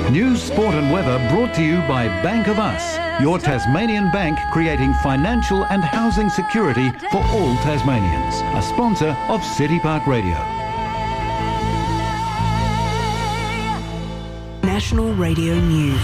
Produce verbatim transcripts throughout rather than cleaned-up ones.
News, sport and weather brought to you by Bank of Us, your Tasmanian bank creating financial and housing security for all Tasmanians. A sponsor of City Park Radio. National Radio News.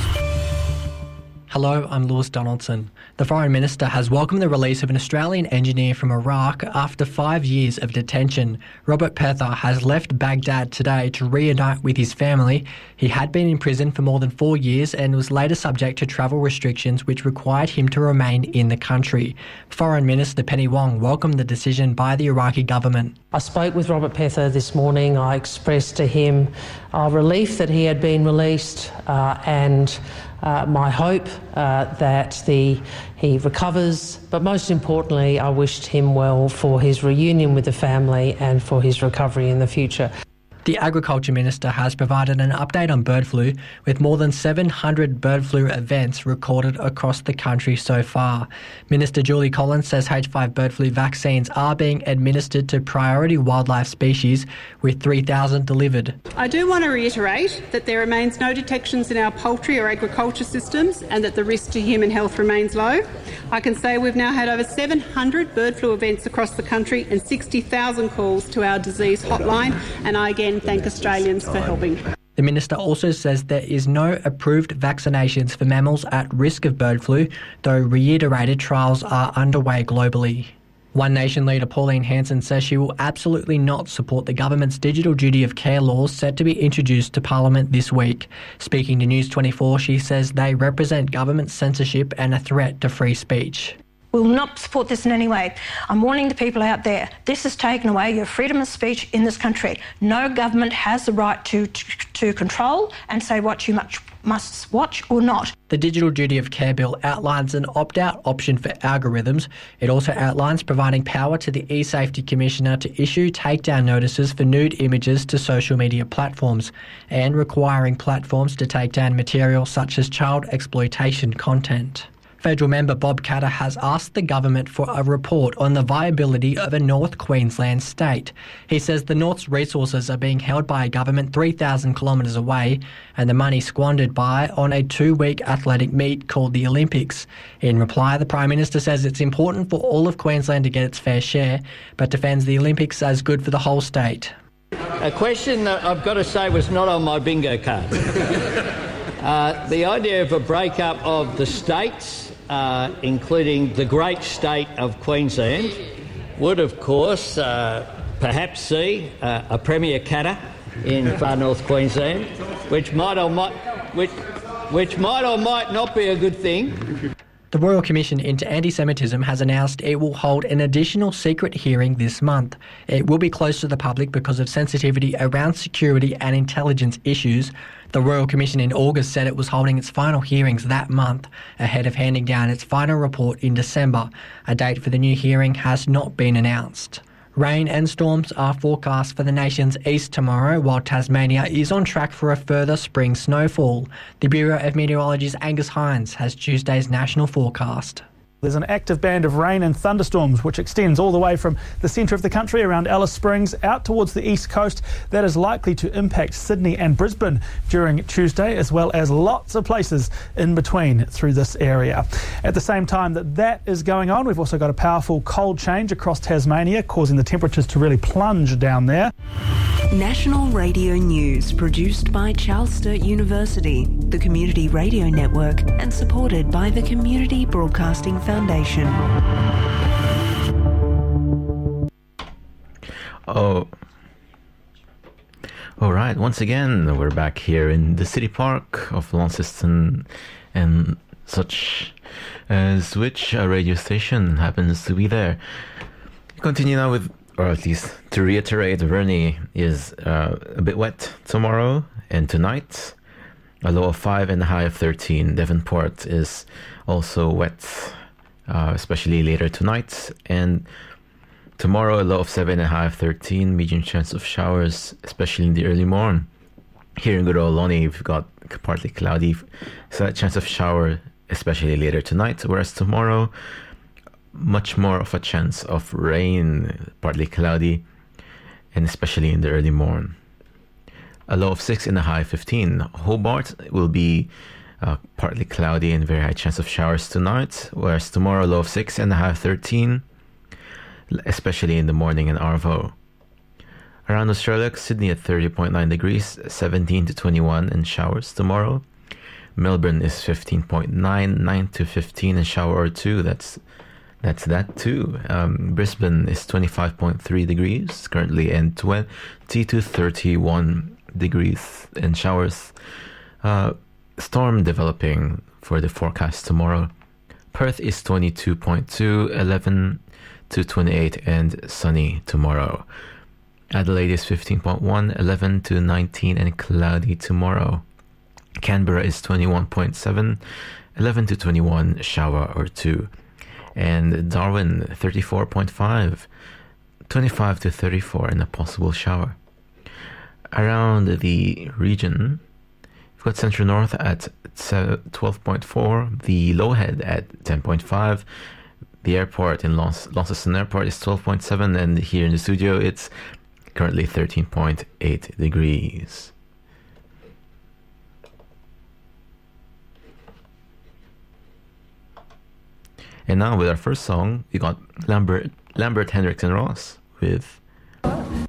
Hello, I'm Lewis Donaldson. The Foreign Minister has welcomed the release of an Australian engineer from Iraq after five years of detention. Robert Pether has left Baghdad today to reunite with his family. He had been in prison for more than four years and was later subject to travel restrictions which required him to remain in the country. Foreign Minister Penny Wong welcomed the decision by the Iraqi government. I spoke with Robert Pether this morning. I expressed to him our relief that he had been released uh, and uh, my hope uh, that the, he recovers, but most importantly I wished him well for his reunion with the family and for his recovery in the future. The Agriculture Minister has provided an update on bird flu, with more than seven hundred bird flu events recorded across the country so far. Minister Julie Collins says H five bird flu vaccines are being administered to priority wildlife species, with three thousand delivered. I do want to reiterate that there remains no detections in our poultry or agriculture systems and that the risk to human health remains low. I can say we've now had over seven hundred bird flu events across the country and sixty thousand calls to our disease hotline, and I again thank Australians for helping. The Minister also says there is no approved vaccinations for mammals at risk of bird flu, though reiterated trials are underway globally. One Nation leader Pauline Hanson says she will absolutely not support the government's digital duty of care laws set to be introduced to Parliament this week. Speaking to News twenty-four, she says they represent government censorship and a threat to free speech. We will not support this in any way. I'm warning the people out there, this has taken away your freedom of speech in this country. No government has the right to, to, to control and say what you must, must watch or not. The Digital Duty of Care Bill outlines an opt-out option for algorithms. It also outlines providing power to the e-Safety Commissioner to issue takedown notices for nude images to social media platforms, and requiring platforms to take down material such as child exploitation content. Federal member Bob Katter has asked the government for a report on the viability of a North Queensland state. He says the North's resources are being held by a government three thousand kilometres away and the money squandered by on a two-week athletic meet called the Olympics. In reply, the Prime Minister says it's important for all of Queensland to get its fair share, but defends the Olympics as good for the whole state. A question that I've got to say was not on my bingo card. uh, the idea of a breakup of the states, Uh, including the great state of Queensland, would of course uh, perhaps see uh, a Premier Katter in far north Queensland, which might or might which, which might or might not be a good thing. The Royal Commission into Anti-Semitism has announced it will hold an additional secret hearing this month. It will be closed to the public because of sensitivity around security and intelligence issues. The Royal Commission in August said it was holding its final hearings that month, ahead of handing down its final report in December. A date for the new hearing has not been announced. Rain and storms are forecast for the nation's east tomorrow, while Tasmania is on track for a further spring snowfall. The Bureau of Meteorology's Angus Hines has Tuesday's national forecast. There's an active band of rain and thunderstorms which extends all the way from the centre of the country around Alice Springs out towards the east coast. That is likely to impact Sydney and Brisbane during Tuesday, as well as lots of places in between through this area. At the same time that that is going on, we've also got a powerful cold change across Tasmania, causing the temperatures to really plunge down there. National Radio News, produced by Charles Sturt University, the Community Radio Network, and supported by the Community Broadcasting Foundation. Oh, all right. Once again, we're back here in the City Park of Launceston, and such as which a radio station happens to be there. Continue now with, or at least to reiterate, Verney is uh, a bit wet tomorrow and tonight. A low of five and a high of thirteen. Devonport is also wet, uh, especially later tonight. And tomorrow, a low of seven and a high of thirteen. Medium chance of showers, especially in the early morn. Here in good old Lonnie, we've got partly cloudy, so a chance of shower, especially later tonight. Whereas tomorrow, much more of a chance of rain, partly cloudy, and especially in the early morn. a low of six and a high fifteen. Hobart will be uh, partly cloudy and very high chance of showers tonight, whereas tomorrow, low of six and a high thirteen, especially in the morning in Arvo. Around Australia, Sydney at thirty point nine degrees, seventeen to twenty-one, and showers tomorrow. Melbourne is fifteen point nine, nine to fifteen, and shower or two. That's that's that too. Um, Brisbane is twenty-five point three degrees currently, and twenty to thirty-one degrees, and showers. Uh, storm developing for the forecast tomorrow. Perth is twenty-two point two, eleven to twenty-eight, and sunny tomorrow. Adelaide is fifteen point one, eleven to nineteen, and cloudy tomorrow. Canberra is twenty-one point seven, eleven to twenty-one, shower or two. And Darwin, thirty-four point five, twenty-five to thirty-four, and a possible shower. Around the region, we've got Central North at twelve point four, the Lowhead at ten point five, the airport in Launceston Airport is twelve point seven, and here in the studio it's currently thirteen point eight degrees. And now with our first song, we got Lambert, Lambert Hendrickson Ross with